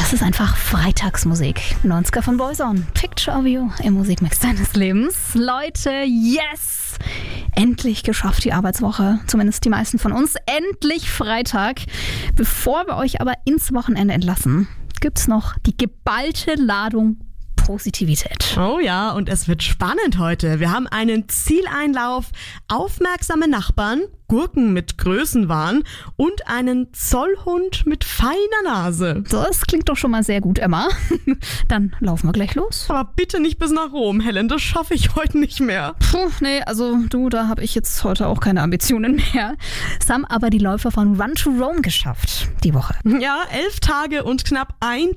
Das ist einfach Freitagsmusik. 90er von Boyzone. Picture of You im Musikmix deines Lebens. Leute, yes! Endlich geschafft die Arbeitswoche. Zumindest die meisten von uns. Endlich Freitag. Bevor wir euch aber ins Wochenende entlassen, gibt's noch die geballte Ladung Positivität. Oh ja, und es wird spannend heute. Wir haben einen Zieleinlauf, aufmerksame Nachbarn, Gurken mit Größenwahn und einen Zollhund mit feiner Nase. Das klingt doch schon mal sehr gut, Emma. Dann laufen wir gleich los. Aber bitte nicht bis nach Rom, Helen, das schaffe ich heute nicht mehr. Nee, also da habe ich jetzt heute auch keine Ambitionen mehr. Es haben aber die Läufer von Run to Rome geschafft, die Woche. Ja, 11 Tage und knapp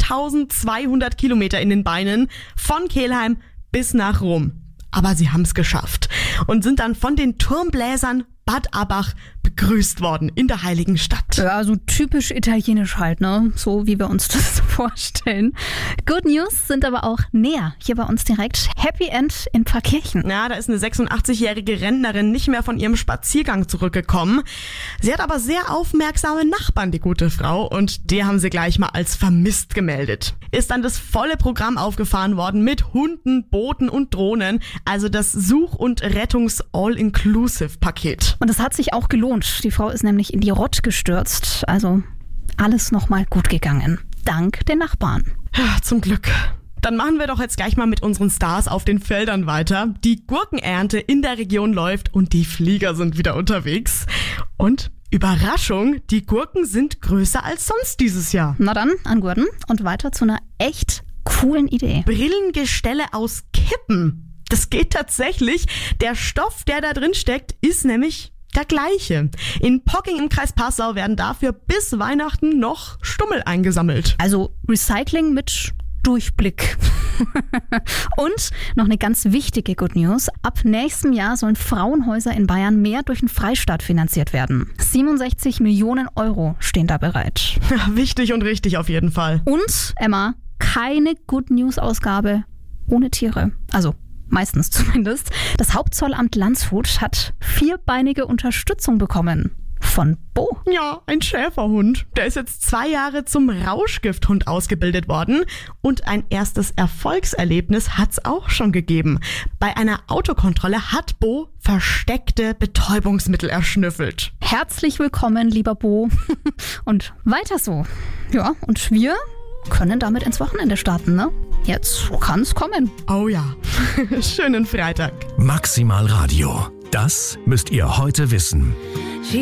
1200 Kilometer in den Beinen von Kelheim bis nach Rom. Aber sie haben es geschafft und sind dann von den Turmbläsern Bad Abbach begrüßt worden in der heiligen Stadt. Ja, so typisch italienisch halt, ne? So wie wir uns das vorstellen. Good News sind aber auch näher hier bei uns direkt. Happy End in Pfarrkirchen. Ja, da ist eine 86-jährige Rentnerin nicht mehr von ihrem Spaziergang zurückgekommen. Sie hat aber sehr aufmerksame Nachbarn, die gute Frau, und die haben sie gleich mal als vermisst gemeldet. Ist dann das volle Programm aufgefahren worden mit Hunden, Booten und Drohnen, also das Such- und Rettungs-All-Inclusive-Paket. Und es hat sich auch gelohnt. Die Frau ist nämlich in die Rott gestürzt. Also alles nochmal gut gegangen. Dank den Nachbarn. Ja, zum Glück. Dann machen wir doch jetzt gleich mal mit unseren Stars auf den Feldern weiter. Die Gurkenernte in der Region läuft und die Flieger sind wieder unterwegs. Und Überraschung, die Gurken sind größer als sonst dieses Jahr. Na dann, an Gurten und weiter zu einer echt coolen Idee. Brillengestelle aus Kippen. Das geht tatsächlich. Der Stoff, der da drin steckt, ist nämlich der gleiche. In Pocking im Kreis Passau werden dafür bis Weihnachten noch Stummel eingesammelt. Also Recycling mit Durchblick. Und noch eine ganz wichtige Good News. Ab nächstem Jahr sollen Frauenhäuser in Bayern mehr durch den Freistaat finanziert werden. 67 Millionen Euro stehen da bereit. Ja, wichtig und richtig auf jeden Fall. Und, Emma, keine Good News-Ausgabe ohne Tiere. Also meistens zumindest. Das Hauptzollamt Landshut hat vierbeinige Unterstützung bekommen. Von Bo. Ja, ein Schäferhund. Der ist jetzt 2 Jahre zum Rauschgifthund ausgebildet worden. Und ein erstes Erfolgserlebnis hat's auch schon gegeben. Bei einer Autokontrolle hat Bo versteckte Betäubungsmittel erschnüffelt. Herzlich willkommen, lieber Bo. Und weiter so. Ja, und wir können damit ins Wochenende starten, ne? Jetzt kann's kommen. Oh ja, schönen Freitag. Maximal Radio. Das müsst ihr heute wissen.